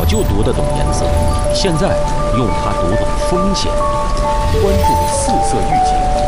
就读得懂颜色，现在用它读懂风险。关注四色预警。